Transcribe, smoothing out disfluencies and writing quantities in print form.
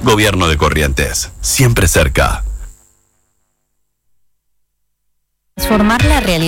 Gobierno de Corrientes, siempre cerca. Transformar la realidad.